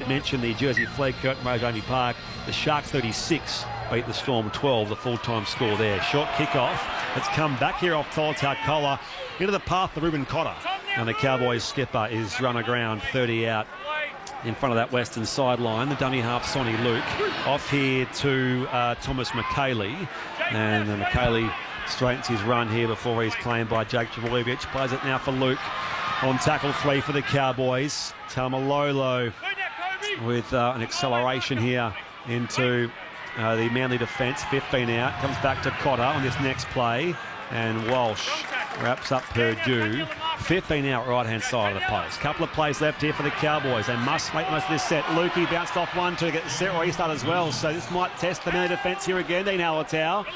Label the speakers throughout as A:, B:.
A: mention the Jersey Flegg, Curtin Rose, Amy Park. The Sharks 36 beat the Storm 12, the full-time score there. Short kick-off. It's come back here off Toltau Kola into the path of Ruben Cotter. And the Cowboys skipper is run aground 30 out in front of that western sideline. The dummy half, Sonny Luke. Off here to Thomas McKaylee. And McKaylee straightens his run here before he's claimed by Jake Trbojevic. Plays it now for Luke on tackle 3 for the Cowboys. Taumalolo with an acceleration here into the Manly defence. 15 out. Comes back to Cotter on this next play. And Walsh wraps up Purdue. 15 out right-hand side of the post. Couple of plays left here for the Cowboys. They must make the most of this set. Lukey bounced off one to get the set restart as well. So this might test the Manly defence here again. Dean Alatau.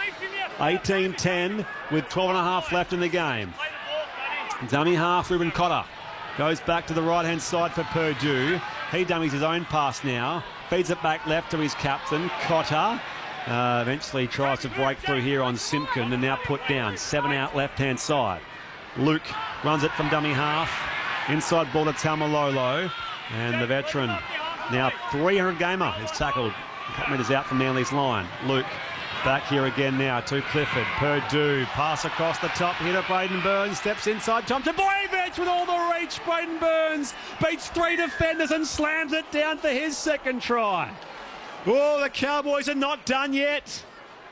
A: 18-10 with 12.5 left in the game. Dummy half, Ruben Cotter. Goes back to the right-hand side for Purdue. He dummies his own pass now. Feeds it back left to his captain, Cotter. Eventually tries to break through here on Simpkin and now put down. 7 out left-hand side. Luke runs it from dummy half. Inside ball to Taumalolo. And the veteran, now 300 gamer, is tackled a couple metres out from Manly's line. Luke back here again now to Clifford. Purdue, pass across the top here to Braden Burns. Steps inside, Tom Trbojevic with all the reach. Braden Burns beats 3 defenders and slams it down for his second try. Oh, the Cowboys are not done yet.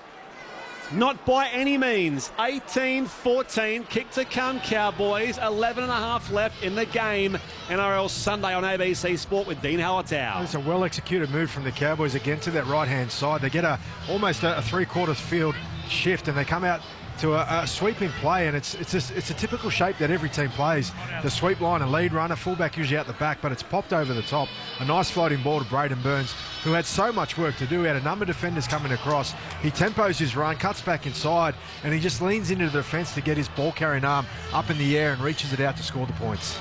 A: Not by any means. 18-14, kick to come Cowboys. 11.5 left in the game. NRL Sunday on ABC Sport with Dean Alatau.
B: It's a well-executed move from the Cowboys again to that right-hand side. They get almost a three-quarters field shift and they come out to a sweeping play, and it's a typical shape that every team plays. The sweep line, a lead runner, fullback usually out the back, but it's popped over the top. A nice floating ball to Braden Burns, who had so much work to do. He had a number of defenders coming across. He tempos his run, cuts back inside, and he just leans into the defence to get his ball-carrying arm up in the air and reaches it out to score the points.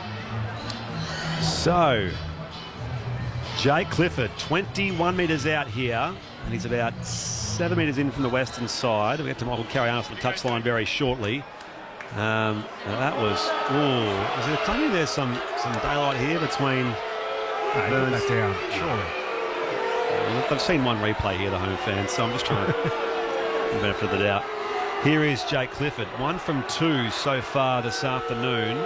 A: So, Jake Clifford, 21 metres out here, and he's about 7 metres in from the western side. We get to Michael Carianos on the touchline very shortly. That was, is it claiming there's some daylight here between Burns?
B: That down, surely.
A: I've seen one replay here, the home fans, so I'm just trying to give the benefit of the doubt. Here is Jake Clifford, 1 from 2 so far this afternoon.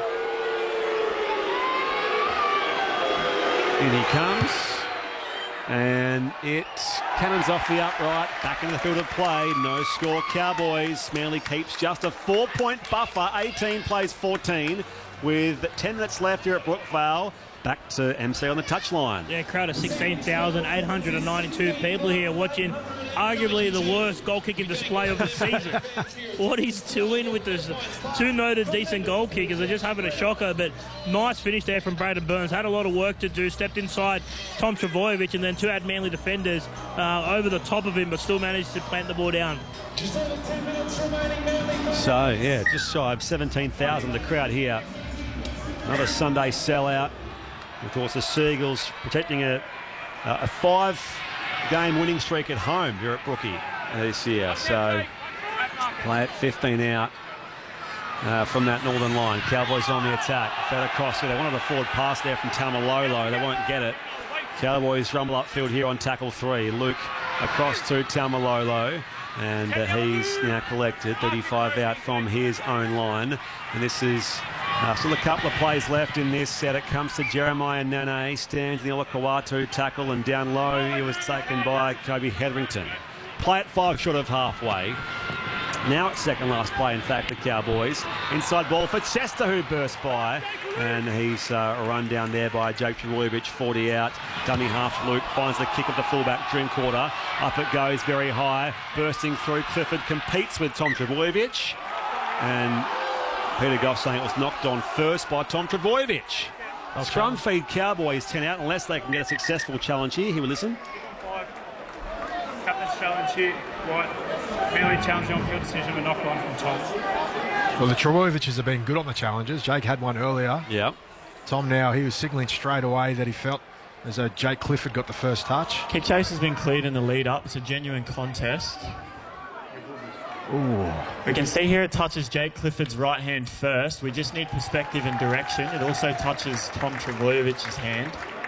A: In he comes. And it cannons off the upright, back into the field of play. No score, Cowboys. Manly keeps just a 4-point buffer. 18 plays 14 with 10 minutes left here at Brookvale. Back to MC on the touchline.
C: Yeah, crowd of 16,892 people here watching arguably the worst goal-kicking display of the season. What he's doing with this 2 noted decent goal kickers, they're just having a shocker, but nice finish there from Braden Burns. Had a lot of work to do, stepped inside Tom Trbojevic, and then 2 had Manly defenders over the top of him, but still managed to plant the ball down.
A: So, yeah, just shy of 17,000 the crowd here. Another Sunday sellout. Of course, the Seagulls protecting a 5-game winning streak at home here at Brookie this year. So, play it 15 out from that northern line. Cowboys on the attack. Fed across here. They wanted a forward pass there from Taumalolo. They won't get it. Cowboys rumble upfield here on tackle 3. Luke across to Taumalolo. And he's now collected 35 out from his own line. And this is still a couple of plays left in this set. It comes to Jeremiah Nene. Stands in the Olakawatu tackle, and down low he was taken by Kobe Hetherington. Play at 5 short of halfway. Now it's second last play, in fact, the Cowboys. Inside ball for Chester, who burst by. And he's run down there by Jake Trbojevic, 40 out. Dummy half Luke finds the kick of the fullback, Drinkwater. Up it goes, very high. Bursting through, Clifford competes with Tom Trbojevic. And Peter Goff saying it was knocked on first by Tom Trbojevic. Scrum feed Cowboys 10 out unless they can get a successful challenge here. He will listen.
D: Captain's challenge here, right? Manly challenging on field decision, a knock on from Tom.
B: Well, the Trbojevics have been good on the challenges. Jake had one earlier.
A: Yeah.
B: Tom now, he was signalling straight away that he felt as though Jake Clifford got the first touch.
E: Kick chase has been cleared in the lead up. It's a genuine contest.
B: Ooh.
E: We can see here it touches Jake Clifford's right hand first. We just need perspective and direction. It also touches Tom Trebojevic's hand.